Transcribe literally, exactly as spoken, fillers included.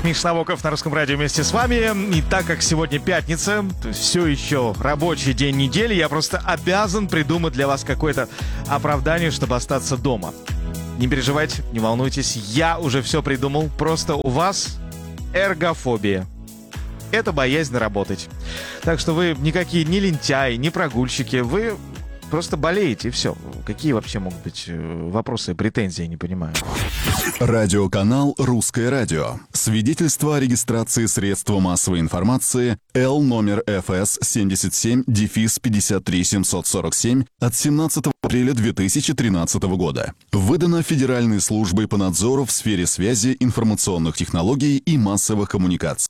Миша Навоков на Русском радио вместе с вами. И так как сегодня пятница, все еще рабочий день недели, я просто обязан придумать для вас какое-то оправдание, чтобы остаться дома. Не переживайте, не волнуйтесь, я уже все придумал. Просто у вас эргофобия. Это боязнь работать. Так что вы никакие не лентяи, не прогульщики, вы просто болеете, и все. Какие вообще могут быть вопросы и претензии, я не понимаю. Радиоканал «Русское радио». Свидетельство о регистрации средства массовой информации Л номер эф эс семьдесят семь пятьдесят три семьсот сорок семь от семнадцатого апреля две тысячи тринадцатого года. Выдано Федеральной службой по надзору в сфере связи, информационных технологий и массовых коммуникаций.